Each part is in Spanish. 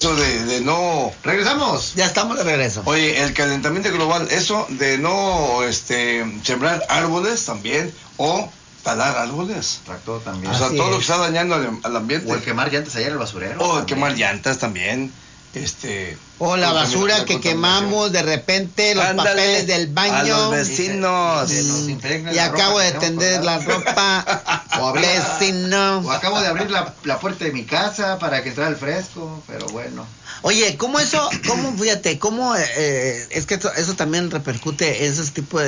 esto de no... Regresamos. Ya estamos de regreso. Oye, el calentamiento global, eso de no sembrar árboles también, o talar árboles. Tractor también. O sea, Así todo lo es. que está dañando al ambiente. O el quemar llantas allá en el basurero. O el también. quemar llantas también. O la basura que contaminación. quemamos de repente, los Ándale, papeles del a baño. los vecinos. Y se nos impregna Y la acabo ropa de que tenemos tender la colgada. ropa. O abrir la- Vecino. O acabo de abrir la puerta de mi casa para que entrara el fresco, pero bueno. Oye, fíjate, es que eso también repercute, esos tipos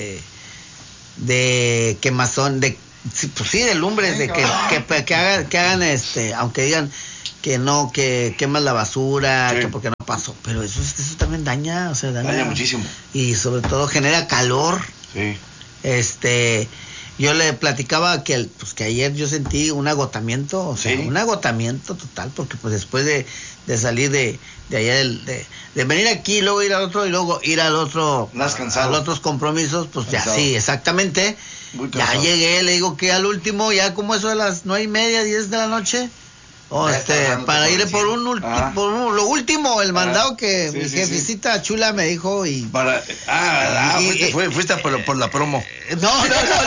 de quemazón, pues sí, de lumbres, Sí, que hagan, aunque digan que no, que quemas la basura, Sí. que porque no pasó, pero eso también daña, Daña muchísimo. Y sobre todo genera calor. Sí. Yo le platicaba que ayer yo sentí un agotamiento, Sí. un agotamiento total, porque pues después de salir de allá, de venir aquí, luego ir al otro y luego ir al otro, Más cansado. a los otros compromisos, pues Cansado. ya sí, exactamente. Muy Ya cansado. llegué, le digo que al último, ya como eso de las 9:30, 10 de la noche, Ya está dándote para por ir el por cielo. Ah. lo último, el mandado que Sí, mi sí, jefecita chula me dijo y... Fuiste por la promo. No.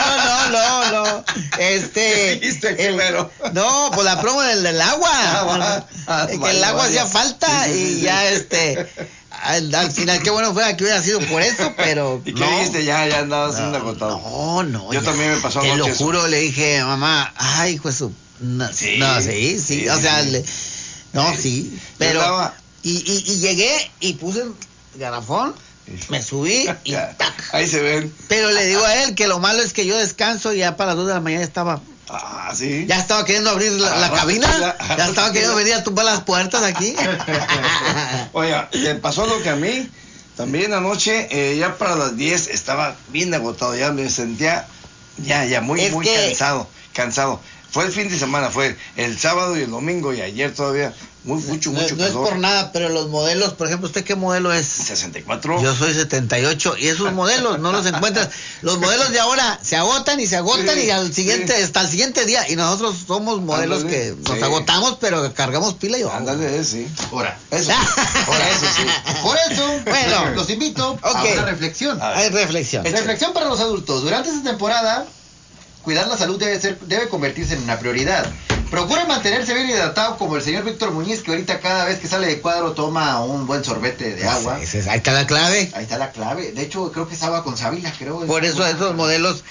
Dijiste primero. No, pues la promo del agua. Que vale, el agua vale. hacía falta Sí, sí, y sí. ya al final, qué bueno fuera que hubiera sido por eso, pero. ¿Y qué dijiste? Ya andabas siendo agotado. No. Yo también me pasó Te lo anoche eso. juro, le dije, mamá, ay, hijo de su. Sí, Sí, o sea, sí. sí, Yo pero. andaba- Y llegué y puse el garrafón, me subí y Ya, tac. ahí se ven. Pero le digo a él que lo malo es que yo descanso y ya para las 2 de la mañana Sí. ya estaba queriendo abrir la cabina, ya estaba queriendo venir a tumbar las puertas aquí. Oye, te pasó lo que a mí. También anoche, ya para las 10, estaba bien agotado. Ya me sentía muy Es que- cansado. Fue el fin de semana, fue el sábado y el domingo y ayer todavía. Mucho No es calor. por nada, pero los modelos, por ejemplo, ¿usted qué modelo es? 64. Yo soy 78 y esos modelos no los encuentras. Los modelos de ahora se agotan y Sí, al siguiente, sí. hasta el siguiente día. Y nosotros somos modelos Ándale, que nos sí. agotamos, pero cargamos pila y vamos. Ándale, sí. Ahora. Eso. Ahora, eso sí. Por eso, Bueno. los invito a Ok. una reflexión. A ver. Hay reflexión. Reflexión para los adultos. Durante esta temporada, cuidar la salud debe convertirse en una prioridad. Procure mantenerse bien hidratado como el señor Víctor Muñiz, que ahorita cada vez que sale de cuadro toma un buen sorbete de agua. Ahí está la clave. Ahí está la clave. De hecho, creo que es agua con sábila, creo. Por eso esos modelos,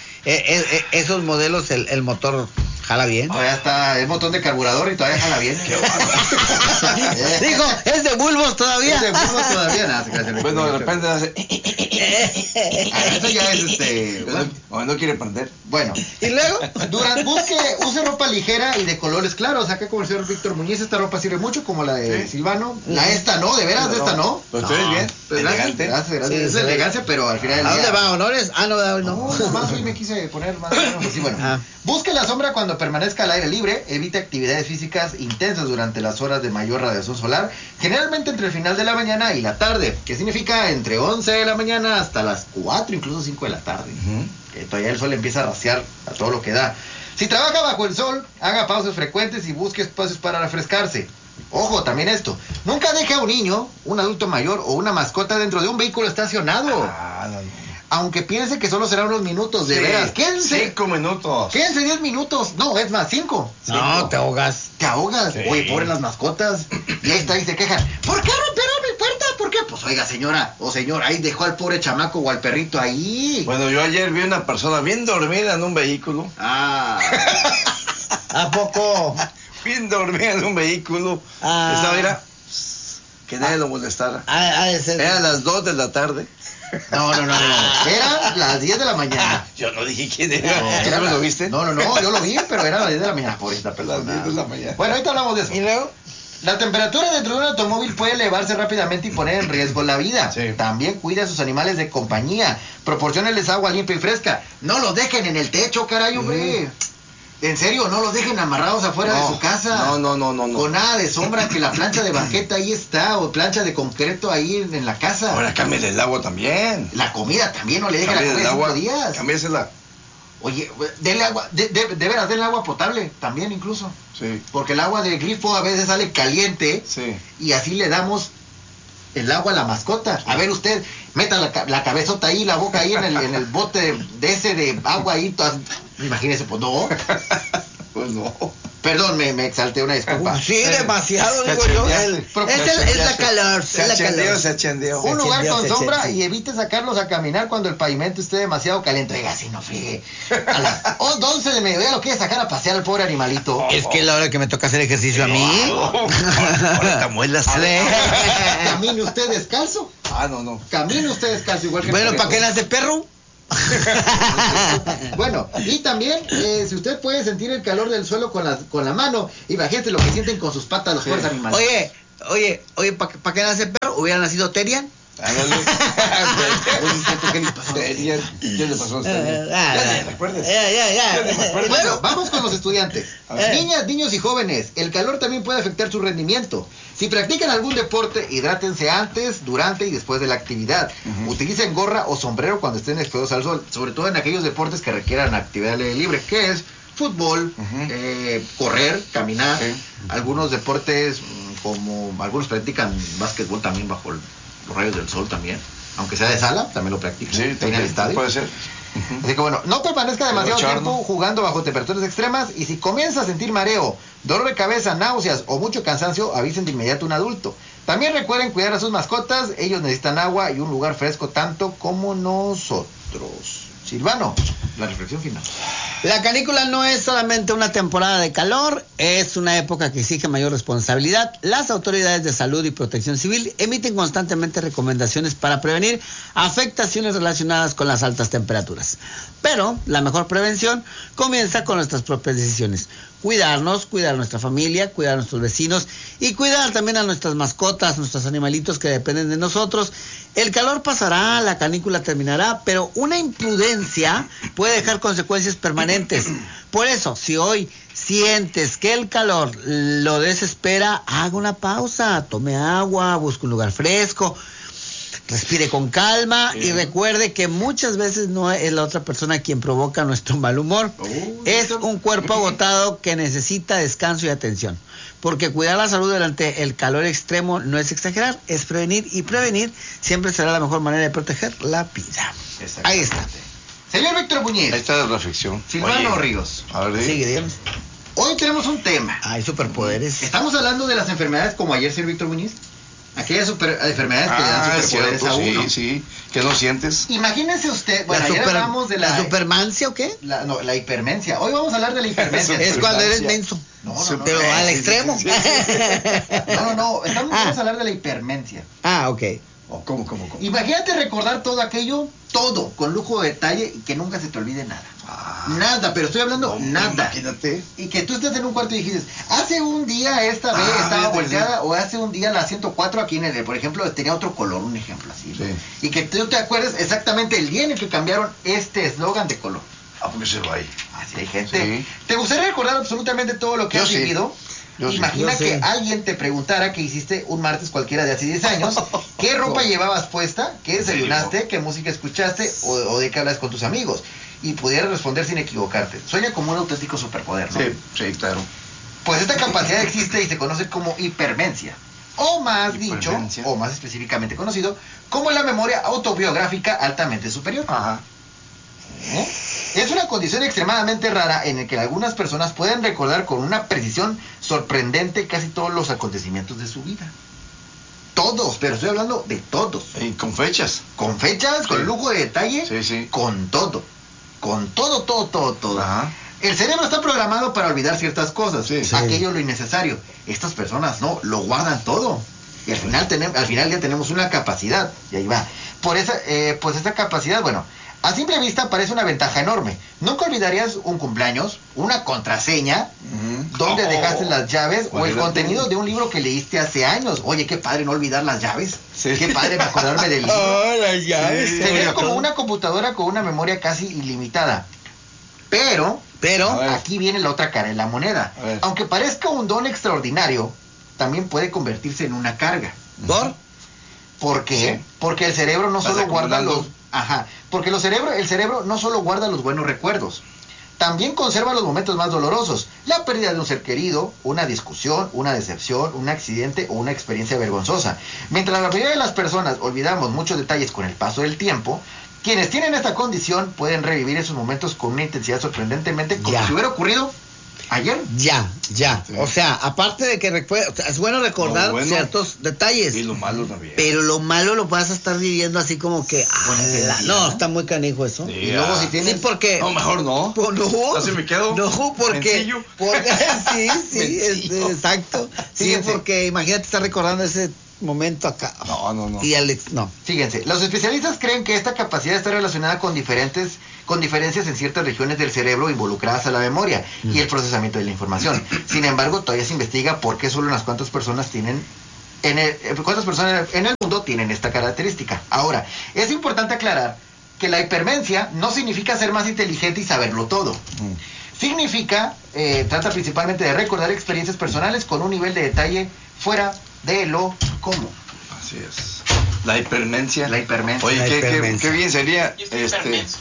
el motor jala bien. Todavía está el botón de carburador y todavía jala bien. Digo, es de bulbos todavía. Es de bulbo todavía. Nada, se crean. Bueno, de repente hace. Eso ya es O no quiere prender. Bueno, Y luego, use ropa ligera y de colores claros. Acá como el señor Víctor Muñiz, esta ropa sirve mucho, como la de Sí. Silvano. Esta no, de veras, de esta no. Pero tú eres bien. Pues Elegante. Gracias. Sí, es sí. elegancia, pero al final del ¿a día... dónde va? ¿Honores? Ah, no, No, no. nomás hoy me quise poner más o menos así, bueno. Ah. Busque la sombra cuando permanezca al aire libre, evite actividades físicas intensas durante las horas de mayor radiación solar, generalmente entre el final de la mañana y la tarde, que significa entre 11 de la mañana hasta las 4, incluso 5 de la tarde. Que todavía el sol empieza a rociar a todo lo que da. Si trabaja bajo el sol, haga pausas frecuentes y busque espacios para refrescarse. Ojo, también esto, nunca deje a un niño, un adulto mayor o una mascota dentro de un vehículo estacionado. Aunque piense que solo serán unos minutos, de veras. Quédense. 5 minutos. Quédense 10 minutos. No, es más, 5. No, te ahogas. Te ahogas. Sí. Oye, pobres las mascotas. Y ahí está, y se quejan. ¿Por qué rompieron mi puerta? ¿Por qué? Pues oiga, señora o señor, ahí dejó al pobre chamaco o al perrito ahí. Bueno, yo ayer vi una persona bien dormida en un vehículo. Ah. ¿A poco? Bien dormida en un vehículo. Ah. Estaba, mira, que nadie lo molestara. Ha de ser. Eran las 2 de la tarde. No. Eran las 10 de la mañana. Yo no dije quién era. No, ¿Tú era no la- lo viste? No, yo lo vi, pero era a las 10 de la mañana. Por esta persona. Las 10 de la mañana. Bueno, ahorita hablamos de eso. Y luego, La temperatura dentro de un automóvil puede elevarse rápidamente y poner en riesgo la vida. Sí. También cuide a sus animales de compañía. Proporciónenles agua limpia y fresca. No los dejen en el techo, caray, hombre. En serio, no los dejen amarrados afuera de su casa. No. Con nada de sombra, que la plancha de banqueta ahí está, o plancha de concreto ahí en la casa. Ahora cámbiale el agua también. La comida también, no le dejen la Cámbiale comida el 5 agua. días. Cámbiasela. Oye, denle agua, de veras, denle agua potable también incluso. Sí. Porque el agua de grifo a veces sale caliente. Sí. Y así le damos el agua a la mascota. A ver usted, meta la cabezota ahí, la boca ahí en el bote de ese de agua ahí. Imagínese, pues no. Pues no. Perdón, me exalté, una disculpa. Sí, demasiado, digo yo. Es la calor. Se achendeó. Un lugar con sombra y evite sacarlos a caminar cuando el pavimento esté demasiado caliente. Oiga, si no friegue. A las 11 de mediodía lo quiere sacar a pasear al pobre animalito. Es que la hora que me toca hacer ejercicio a mí. Ahorita muelas. Camine usted descalzo. No. Camine usted descalzo igual que bueno, ¿para qué nace perro? Bueno, y también si usted puede sentir el calor del suelo con la mano, imagínate lo que sienten con sus patas los pobres animales. Oye, ¿para qué nace perro? ¿Hubiera nacido Terian? ¿Qué le pasó a usted? Ya. Bueno, vamos con los estudiantes. Niñas, niños y jóvenes, el calor también puede afectar su rendimiento. Si practican algún deporte, hidrátense antes, durante y después de la actividad. Utilicen gorra o sombrero cuando estén expuestos al sol, sobre todo en aquellos deportes que requieran actividad al aire libre, que es fútbol, correr, caminar. Algunos deportes, como algunos practican básquetbol también bajo los rayos del sol también, aunque sea de sala, también lo practican. Sí, en el estadio. Puede ser. Así que bueno, no permanezca demasiado tiempo jugando bajo temperaturas extremas, y si comienza a sentir mareo, dolor de cabeza, náuseas o mucho cansancio, avisen de inmediato a un adulto. También recuerden cuidar a sus mascotas, ellos necesitan agua y un lugar fresco tanto como nosotros. Silvano, la reflexión final. La canícula no es solamente una temporada de calor, es una época que exige mayor responsabilidad. Las autoridades de salud y protección civil emiten constantemente recomendaciones para prevenir afectaciones relacionadas con las altas temperaturas. Pero la mejor prevención comienza con nuestras propias decisiones. Cuidarnos, cuidar a nuestra familia, cuidar a nuestros vecinos y cuidar también a nuestras mascotas, nuestros animalitos que dependen de nosotros. El calor pasará, la canícula terminará, pero una imprudencia puede dejar consecuencias permanentes. Por eso, si hoy sientes que el calor lo desespera, haga una pausa, tome agua, busque un lugar fresco, respire con calma y recuerde que muchas veces no es la otra persona quien provoca nuestro mal humor. Es un cuerpo agotado que necesita descanso y atención. Porque cuidar la salud durante el calor extremo no es exagerar, es prevenir, y prevenir siempre será la mejor manera de proteger la vida. Ahí está. Señor Víctor Muñiz. Ahí está la reflexión. Silvano Ríos. A ver, sigue, dígame. Hoy tenemos un tema. Hay superpoderes. Estamos hablando de las enfermedades como ayer, señor Víctor Muñiz. Aquellas enfermedades que le dan superpoderes a uno. Sí, que no sientes. Imagínese usted, bueno, ayer hablamos de ¿La supermancia o qué? La hipermencia. Hoy vamos a hablar de la hipermencia. Es cuando eres menso. No, pero al extremo. No, vamos a hablar de la hipermencia. Ok. ¿Cómo? Imagínate recordar todo aquello, todo, con lujo de detalle, y que nunca se te olvide nada. Nada, pero estoy hablando nada. Imagínate. Y que tú estés en un cuarto y dijiste, hace un día esta vez estaba volteada, o hace un día la 104 aquí en el, por ejemplo, tenía otro color, un ejemplo así. Sí. Y que tú te acuerdes exactamente el día en el que cambiaron este eslogan de color. Porque se va ahí. Así hay gente. Sí. ¿Te gustaría recordar absolutamente todo lo que has vivido? Imagina que alguien te preguntara qué hiciste un martes cualquiera de hace 10 años, qué ropa llevabas puesta, qué desayunaste, qué música escuchaste o de qué hablas con tus amigos, y pudieras responder sin equivocarte. Sueña como un auténtico superpoder, ¿no? Sí, claro. Pues esta capacidad existe y se conoce como hipermencia, o más dicho, o más específicamente conocido, como la memoria autobiográfica altamente superior. Ajá. Es una condición extremadamente rara en la que algunas personas pueden recordar con una precisión sorprendente casi todos los acontecimientos de su vida. Todos, pero estoy hablando de todos. Y con fechas. Con fechas, con lujo de detalle, Sí. con todo. Con todo. Ajá. El cerebro está programado para olvidar ciertas cosas, aquello lo innecesario. Estas personas no, lo guardan todo. Y al final del día tenemos una capacidad, y ahí va. Pues esa capacidad, bueno, a simple vista parece una ventaja enorme. Nunca olvidarías un cumpleaños, una contraseña, dónde dejaste las llaves, o el contenido de un libro que leíste hace años. Oye, qué padre no olvidar las llaves. Sí. Qué padre acordarme del libro. Las llaves. Sería como una computadora con una memoria casi ilimitada. Pero aquí viene la otra cara de la moneda. Aunque parezca un don extraordinario, también puede convertirse en una carga. ¿Por? ¿Por qué? Sí. Porque el cerebro no Vas solo guarda acumulando. Ajá, porque el cerebro no solo guarda los buenos recuerdos, también conserva los momentos más dolorosos, la pérdida de un ser querido, una discusión, una decepción, un accidente o una experiencia vergonzosa. Mientras la mayoría de las personas olvidamos muchos detalles con el paso del tiempo, quienes tienen esta condición pueden revivir esos momentos con una intensidad sorprendentemente como si hubiera ocurrido ayer. Ya. Sí. O sea, aparte de que es bueno recordar ciertos detalles. Y lo malo también. Pero lo malo lo vas a estar viviendo así como que... no, está muy canijo eso. Sí, y luego si tienes... Sí, porque... No, mejor no. No. Así me quedo. No, porque... Sí, exacto. Sí, Fíjense. porque imagínate estar recordando ese momento acá. No. Y Alex, no. Fíjense, los especialistas creen que esta capacidad está relacionada con diferencias en ciertas regiones del cerebro involucradas a la memoria y el procesamiento de la información. Sin embargo, todavía se investiga por qué solo unas cuantas personas en el mundo tienen esta característica. Ahora, es importante aclarar que la hipermencia no significa ser más inteligente y saberlo todo. Significa, trata principalmente de recordar experiencias personales con un nivel de detalle fuera de lo común. Así es. La hipermencia. Oye, La hipermencia. qué bien sería. Yo soy hipermenso.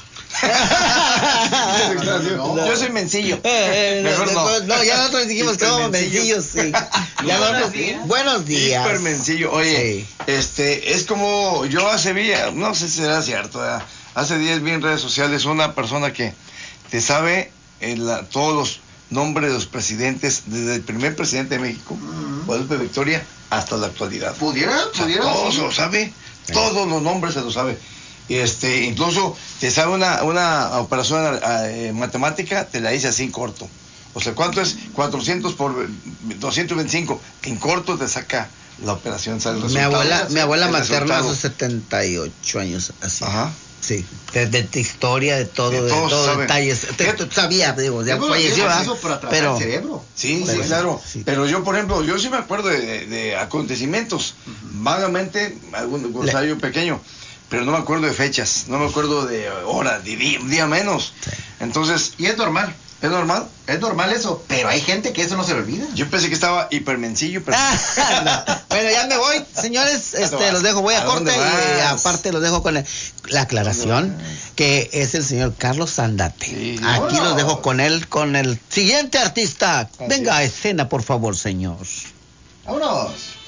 Yo soy mencillo. Mejor no. No, ya nosotros dijimos que somos mencillos, sí. Buenos días. Hipermencillo. Oye, es como yo no sé si será cierto, hace días vi en redes sociales una persona que te sabe todos los nombres de los presidentes, desde el primer presidente de México, Guadalupe Victoria, hasta la actualidad. ¿Pudiera? Todos lo sabe, todos los nombres se lo sabe. Incluso te sabe una operación matemática, te la dice así en corto. O sea, ¿cuánto es? 400 por 225. En corto te saca la operación. ¿Sabes? Mi abuela materna hace 78 años, así. Ajá. Sí, de historia, de todo, de todos detalles. Sabía, digo, ya falleció, pero el cerebro. Sí, claro. Sí. Pero yo, por ejemplo, yo sí me acuerdo de acontecimientos, vagamente, algún glosario pequeño, pero no me acuerdo de fechas, no me acuerdo de hora, de día menos. Sí. Entonces, Y es normal. ¿es normal? Es normal eso, pero hay gente que eso no se le olvida. Yo pensé que estaba hipermencillo, pero... No. Bueno, ya me voy, señores, los dejo, voy a corte y aparte los dejo con la aclaración que es el señor Carlos Zandate. Sí. Aquí los dejo con él, con el siguiente artista. Venga a escena, por favor, señor. Vámonos.